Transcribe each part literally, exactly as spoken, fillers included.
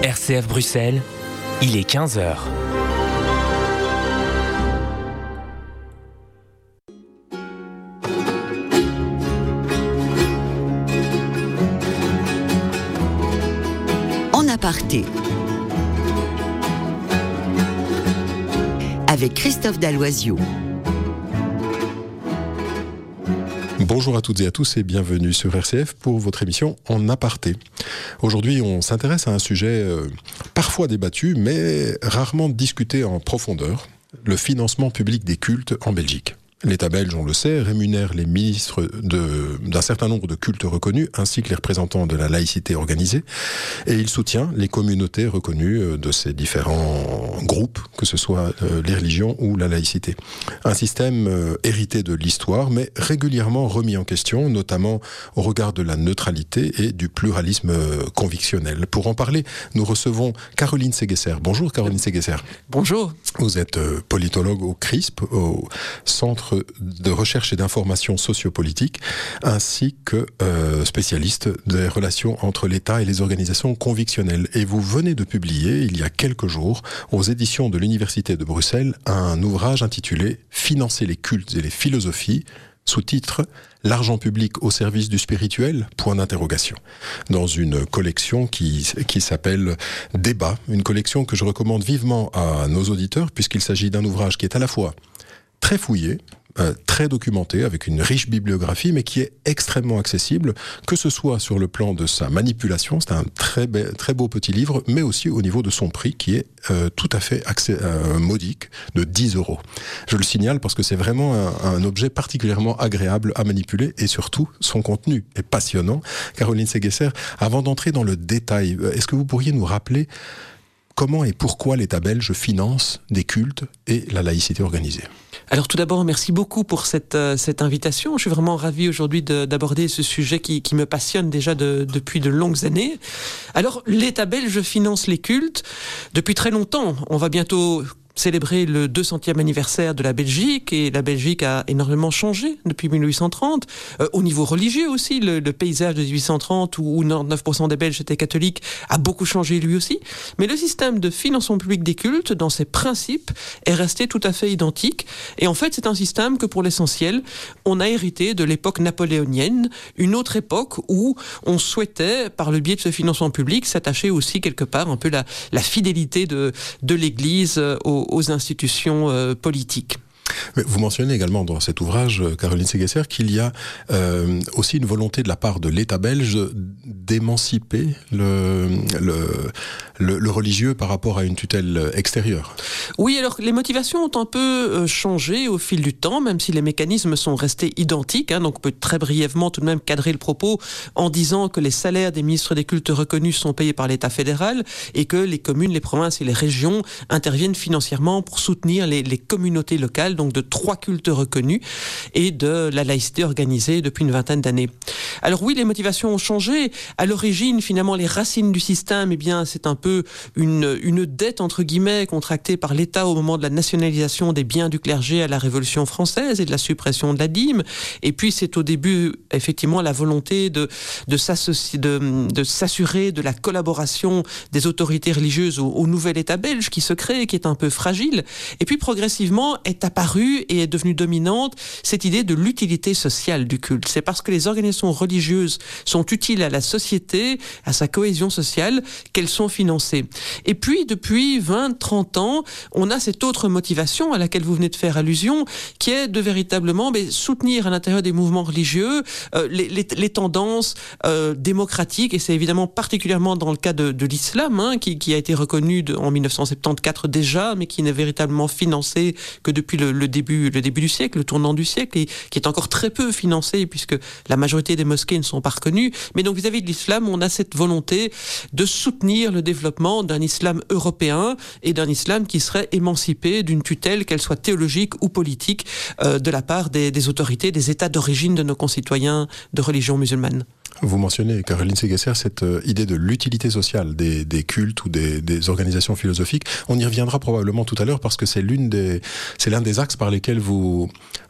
R C F Bruxelles, il est quinze heures. En aparté. Avec Christophe Dalloisiot. Bonjour à toutes et à tous et bienvenue sur R C F pour votre émission En aparté. Aujourd'hui, on s'intéresse à un sujet euh, parfois débattu, mais rarement discuté en profondeur, le financement public des cultes en Belgique. L'État belge, on le sait, rémunère les ministres de, d'un certain nombre de cultes reconnus, ainsi que les représentants de la laïcité organisée, et il soutient les communautés reconnues de ces différents groupes, que ce soit euh, les religions ou la laïcité. Un système euh, hérité de l'histoire, mais régulièrement remis en question, notamment au regard de la neutralité et du pluralisme euh, convictionnel. Pour en parler, nous recevons Caroline Séguesser. Bonjour Caroline Séguesser. Bonjour. Vous êtes euh, politologue au C R I S P, au Centre de recherche et d'information sociopolitique, ainsi que euh, spécialiste des relations entre l'État et les organisations convictionnelles. Et vous venez de publier, il y a quelques jours, aux éditions de l'Université de Bruxelles, un ouvrage intitulé « Financer les cultes et les philosophies », sous-titre « L'argent public au service du spirituel ?» point d'interrogation. Dans une collection qui, qui s'appelle « Débat », une collection que je recommande vivement à nos auditeurs, puisqu'il s'agit d'un ouvrage qui est à la fois très fouillé, Euh, très documenté, avec une riche bibliographie, mais qui est extrêmement accessible, que ce soit sur le plan de sa manipulation, c'est un très, be- très beau petit livre, mais aussi au niveau de son prix, qui est euh, tout à fait accès- euh, modique, de dix euros. Je le signale parce que c'est vraiment un, un objet particulièrement agréable à manipuler, et surtout, son contenu est passionnant. Caroline Séguesser, avant d'entrer dans le détail, est-ce que vous pourriez nous rappeler comment et pourquoi l'État belge finance des cultes et la laïcité organisée? Alors tout d'abord, merci beaucoup pour cette, euh, cette invitation. Je suis vraiment ravi aujourd'hui de, d'aborder ce sujet qui, qui me passionne déjà de, depuis de longues années. Alors, l'État belge finance les cultes depuis très longtemps. On va bientôt célébrer le deux centième anniversaire de la Belgique, et la Belgique a énormément changé depuis mille huit cent trente. Euh, au niveau religieux aussi, le, le paysage de dix-huit cent trente, où, où quatre-vingt-dix-neuf pour cent des Belges étaient catholiques, a beaucoup changé lui aussi. Mais le système de financement public des cultes, dans ses principes, est resté tout à fait identique. Et en fait, c'est un système que, pour l'essentiel, on a hérité de l'époque napoléonienne, une autre époque où on souhaitait, par le biais de ce financement public, s'attacher aussi quelque part un peu la, la fidélité de, de l'Église aux aux institutions euh, politiques. Mais vous mentionnez également dans cet ouvrage, Caroline Séguesser, qu'il y a euh, aussi une volonté de la part de l'État belge d'émanciper le, le, le, le religieux par rapport à une tutelle extérieure. Oui, alors les motivations ont un peu changé au fil du temps, même si les mécanismes sont restés identiques. Hein, donc on peut très brièvement tout de même cadrer le propos en disant que les salaires des ministres des cultes reconnus sont payés par l'État fédéral et que les communes, les provinces et les régions interviennent financièrement pour soutenir les, les communautés locales, donc de trois cultes reconnus et de la laïcité organisée depuis une vingtaine d'années. Alors oui, les motivations ont changé. À l'origine, finalement, les racines du système, eh bien, c'est un peu une, une dette, entre guillemets, contractée par l'État au moment de la nationalisation des biens du clergé à la Révolution française et de la suppression de la dîme. Et puis, c'est au début, effectivement, la volonté de, de, s'associer, de, de s'assurer de la collaboration des autorités religieuses au, au nouvel État belge qui se crée, qui est un peu fragile. Et puis, progressivement, est apparue et est devenue dominante cette idée de l'utilité sociale du culte. C'est parce que les organisations religieuses sont utiles à la société, à sa cohésion sociale, qu'elles sont financées. Et puis, depuis vingt, trente ans, on a cette autre motivation à laquelle vous venez de faire allusion, qui est de véritablement mais, soutenir à l'intérieur des mouvements religieux euh, les, les, les tendances euh, démocratiques, et c'est évidemment particulièrement dans le cas de, de l'islam, hein, qui, qui a été reconnu de, en dix-neuf cent soixante-quatorze déjà, mais qui n'est véritablement financé que depuis le, le, début, le début du siècle, le tournant du siècle, et qui est encore très peu financé, puisque la majorité des mosquées ne sont pas reconnues. Mais donc vis-à-vis de l'islam, on a cette volonté de soutenir le développement d'un islam européen et d'un islam qui serait émancipé d'une tutelle, qu'elle soit théologique ou politique, euh, de la part des, des autorités, des États d'origine de nos concitoyens de religion musulmane. Vous mentionnez, Caroline Séguesser, cette euh, idée de l'utilité sociale des, des cultes ou des, des organisations philosophiques. On y reviendra probablement tout à l'heure parce que c'est l'une des, c'est l'un des axes par lesquels vous,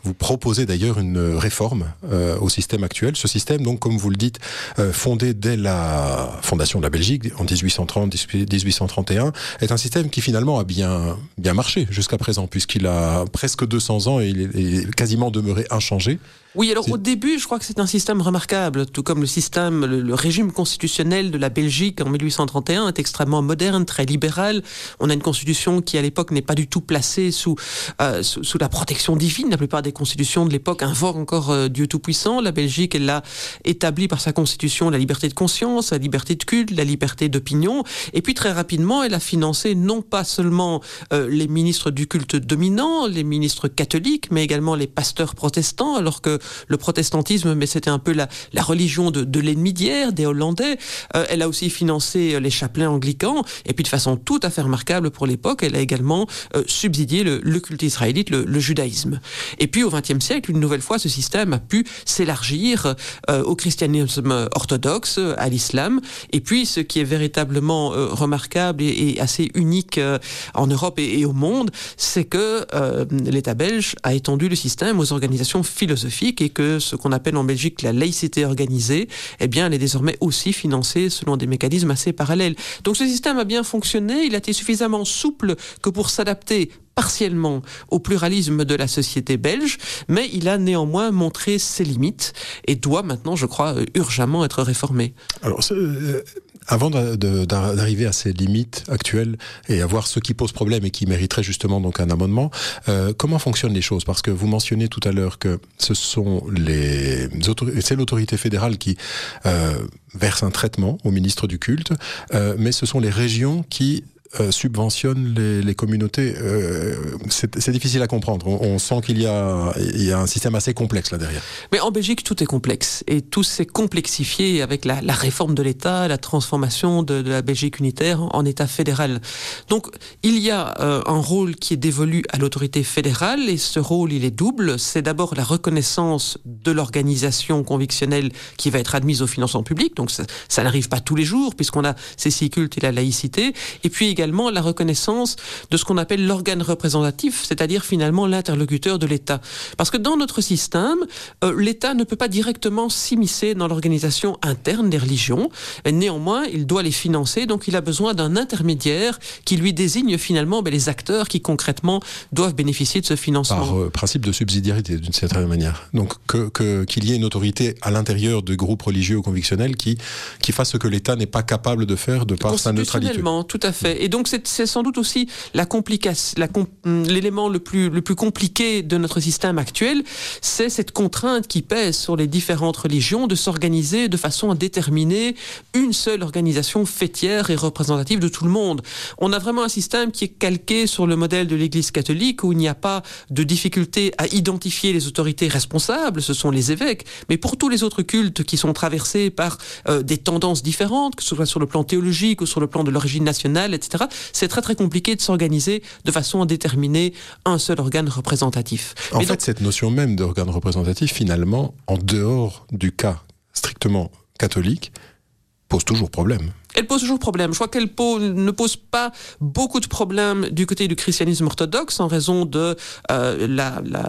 vous proposez d'ailleurs une réforme euh, au système actuel. Ce système, donc, comme vous le dites, euh, fondé dès la fondation de la Belgique en dix-huit cent trente dix-huit cent trente et un, est un système qui finalement a bien, bien marché jusqu'à présent, puisqu'il a presque deux cents ans et il est, est quasiment demeuré inchangé. Oui, alors c'est... au début, je crois que c'est un système remarquable, tout comme le système, le, le régime constitutionnel de la Belgique en dix-huit cent trente et un est extrêmement moderne, très libéral. On a une constitution qui, à l'époque, n'est pas du tout placée sous, euh, sous, sous la protection divine. La plupart des constitutions de l'époque invoquent encore euh, Dieu Tout-Puissant. La Belgique, elle l'a établi par sa constitution la liberté de conscience, la liberté de culte, la liberté d'opinion. Et puis, très rapidement, elle a financé non pas seulement euh, les ministres du culte dominant, les ministres catholiques, mais également les pasteurs protestants, alors que le protestantisme, mais c'était un peu la, la religion de, de l'ennemi d'hier, des Hollandais. Euh, elle a aussi financé les chapelains anglicans, et puis de façon tout à fait remarquable pour l'époque, elle a également euh, subsidié le, le culte israélite, le, le judaïsme. Et puis au vingtième siècle, une nouvelle fois, ce système a pu s'élargir euh, au christianisme orthodoxe, à l'islam, et puis ce qui est véritablement euh, remarquable et, et assez unique euh, en Europe et, et au monde, c'est que euh, l'État belge a étendu le système aux organisations philosophiques, et que ce qu'on appelle en Belgique la laïcité organisée, eh bien, elle est désormais aussi financée selon des mécanismes assez parallèles. Donc ce système a bien fonctionné, il a été suffisamment souple que pour s'adapter partiellement au pluralisme de la société belge, mais il a néanmoins montré ses limites et doit maintenant, je crois, urgemment être réformé. Alors, euh, avant de, de, d'arriver à ces limites actuelles et à voir ce qui pose problème et qui mériterait justement donc un amendement, euh, comment fonctionnent les choses? Parce que vous mentionnez tout à l'heure que ce sont les autorités, c'est l'autorité fédérale qui euh, verse un traitement au ministre du culte, euh, mais ce sont les régions qui Euh, subventionne les, les communautés. Euh, c'est, c'est difficile à comprendre. On, on sent qu'il y a, il y a un système assez complexe là derrière. Mais en Belgique, tout est complexe. Et tout s'est complexifié avec la, la réforme de l'État, la transformation de, de la Belgique unitaire en, en État fédéral. Donc, il y a euh, un rôle qui est dévolu à l'autorité fédérale, et ce rôle, il est double. C'est d'abord la reconnaissance de l'organisation convictionnelle qui va être admise au financement public. Donc, ça, ça n'arrive pas tous les jours, puisqu'on a ces six cultes et la laïcité. Et puis également la reconnaissance de ce qu'on appelle l'organe représentatif, c'est-à-dire finalement l'interlocuteur de l'État. Parce que dans notre système, euh, l'État ne peut pas directement s'immiscer dans l'organisation interne des religions. Et néanmoins, il doit les financer, donc il a besoin d'un intermédiaire qui lui désigne finalement ben, les acteurs qui concrètement doivent bénéficier de ce financement. Par euh, principe de subsidiarité, d'une certaine manière. Donc que, que, qu'il y ait une autorité à l'intérieur de groupes religieux ou convictionnels qui, qui fasse ce que l'État n'est pas capable de faire de par sa neutralité. Constitutionnellement, tout à fait. Et donc c'est, c'est sans doute aussi la complication, la com- l'élément le plus, le plus compliqué de notre système actuel, c'est cette contrainte qui pèse sur les différentes religions de s'organiser de façon à déterminer une seule organisation fêtière et représentative de tout le monde. On a vraiment un système qui est calqué sur le modèle de l'Église catholique, où il n'y a pas de difficulté à identifier les autorités responsables, ce sont les évêques, mais pour tous les autres cultes qui sont traversés par euh, des tendances différentes, que ce soit sur le plan théologique ou sur le plan de l'origine nationale, et cetera, c'est très très compliqué de s'organiser de façon à déterminer un seul organe représentatif. En Mais fait, donc, cette notion même d'organe représentatif, finalement, en dehors du cas strictement catholique, pose toujours problème. Elle pose toujours problème. Je crois qu'elle pose, ne pose pas beaucoup de problèmes du côté du christianisme orthodoxe en raison de euh, la, la,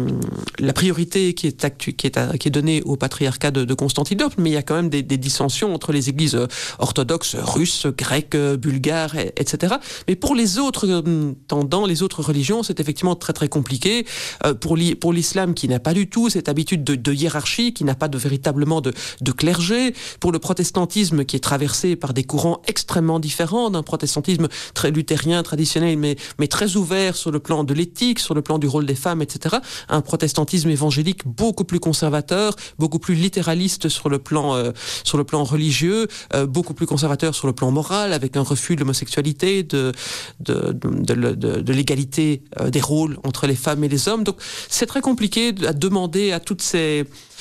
la priorité qui est, actu, qui, est à, qui est donnée au patriarcat de, de Constantinople, mais il y a quand même des, des dissensions entre les églises orthodoxes russes, grecques, bulgares, et, etc. Mais pour les autres euh, tendants, les autres religions, c'est effectivement très très compliqué. Euh, pour, li, pour l'islam qui n'a pas du tout cette habitude de, de hiérarchie, qui n'a pas de, véritablement de, de clergé, pour le protestantisme qui est traversé par des courants extrêmement différents, d'un protestantisme très luthérien, traditionnel, mais, mais très ouvert sur le plan de l'éthique, sur le plan du rôle des femmes, et cetera. Un protestantisme évangélique beaucoup plus conservateur, beaucoup plus littéraliste sur le plan, euh, sur le plan religieux, euh, beaucoup plus conservateur sur le plan moral, avec un refus de l'homosexualité, de, de, de, de, de, de l'égalité euh, des rôles entre les femmes et les hommes. Donc c'est très compliqué à demander à toutes ces,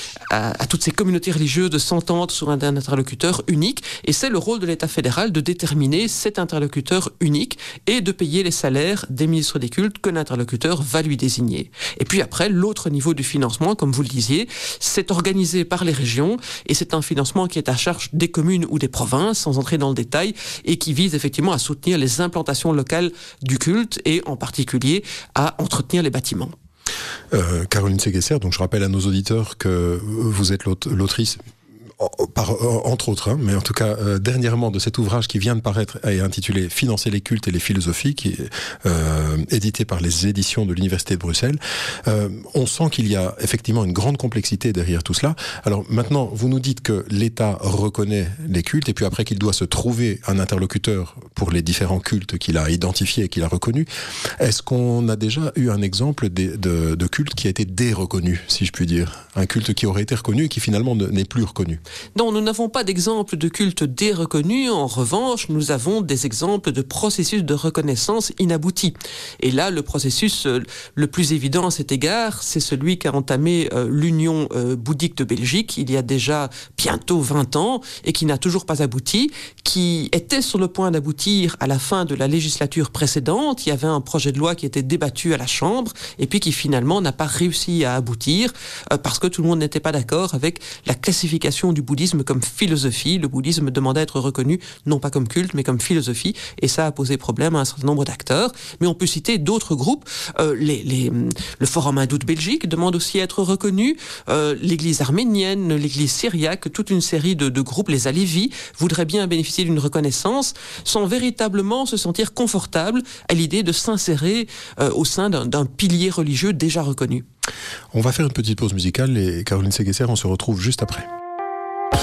à, à toutes ces communautés religieuses de s'entendre sur un, un interlocuteur unique, et c'est le rôle de l'État fédéral de déterminer cet interlocuteur unique et de payer les salaires des ministres des cultes que l'interlocuteur va lui désigner. Et puis après, l'autre niveau du financement, comme vous le disiez, c'est organisé par les régions, et c'est un financement qui est à charge des communes ou des provinces, sans entrer dans le détail, et qui vise effectivement à soutenir les implantations locales du culte et en particulier à entretenir les bâtiments. Euh, Caroline Séguesser, donc je rappelle à nos auditeurs que vous êtes l'autrice, par, entre autres, hein, mais en tout cas euh, dernièrement de cet ouvrage qui vient de paraître et intitulé Financer les cultes et les philosophies, qui est euh, édité par les éditions de l'Université de Bruxelles. Euh, on sent qu'il y a effectivement une grande complexité derrière tout cela. Alors maintenant, vous nous dites que l'État reconnaît les cultes et puis après qu'il doit se trouver un interlocuteur pour les différents cultes qu'il a identifiés et qu'il a reconnus. Est-ce qu'on a déjà eu un exemple de, de, de culte qui a été déreconnu, si je puis dire? Un culte qui aurait été reconnu et qui finalement n'est plus reconnu? Non, nous n'avons pas d'exemple de culte déreconnu. En revanche, nous avons des exemples de processus de reconnaissance inaboutis. Et là, le processus euh, le plus évident à cet égard, c'est celui qu'a entamé euh, l'Union euh, bouddhique de Belgique il y a déjà bientôt vingt ans et qui n'a toujours pas abouti, qui était sur le point d'aboutir à la fin de la législature précédente. Il y avait un projet de loi qui était débattu à la Chambre et puis qui finalement n'a pas réussi à aboutir euh, parce que tout le monde n'était pas d'accord avec la classification du bouddhisme comme philosophie. Le bouddhisme demandait à être reconnu non pas comme culte mais comme philosophie et ça a posé problème à un certain nombre d'acteurs. Mais on peut citer d'autres groupes. Euh, les, les, le Forum hindou de Belgique demande aussi à être reconnu. Euh, l'église arménienne, l'église syriaque, toute une série de, de groupes, les Alévis, voudraient bien bénéficier d'une reconnaissance sans véritablement se sentir confortable à l'idée de s'insérer euh, au sein d'un, d'un pilier religieux déjà reconnu. On va faire une petite pause musicale et Caroline Séguesser, on se retrouve juste après.